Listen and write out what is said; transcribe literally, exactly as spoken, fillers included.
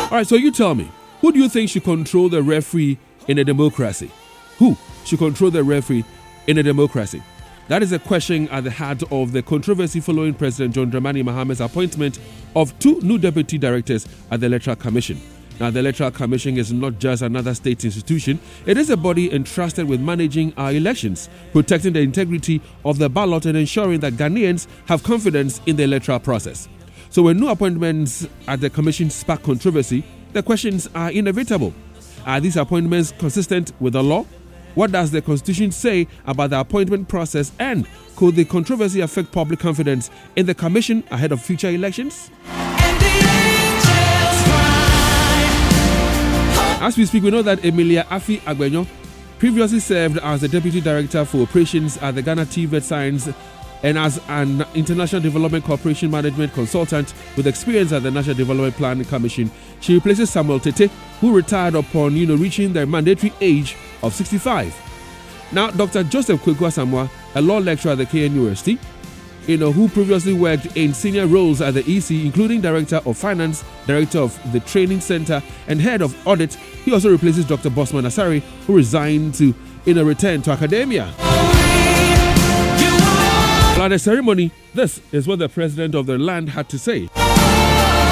All right, so you tell me, who do you think should control the referee in a democracy? Who should control the referee in a democracy? That is a question at the heart of the controversy following President John Dramani Maham's appointment of two new deputy directors at the Electoral Commission. Now, the Electoral Commission is not just another state institution. It is a body entrusted with managing our elections, protecting the integrity of the ballot and ensuring that Ghanaians have confidence in the electoral process. So when new appointments at the Commission spark controversy, the questions are inevitable. Are these appointments consistent with the law? What does the Constitution say about the appointment process, and could the controversy affect public confidence in the Commission ahead of future elections? As we speak, we know that Emilia Afi Agbenyo previously served as the Deputy Director for Operations at the Ghana T V E T Science and as an International Development Cooperation Management Consultant with experience at the National Development Planning Commission. She replaces Samuel Tete, who retired upon you know, reaching the mandatory age of sixty-five. Now, Doctor Joseph Kweku Asamoah, a law lecturer at the K N U University, you know, who previously worked in senior roles at the E C, including Director of Finance, Director of the Training Center, and Head of Audit. He also replaces Doctor Bosman Asari, who resigned to in a return to academia. At the ceremony, this is what the president of the land had to say.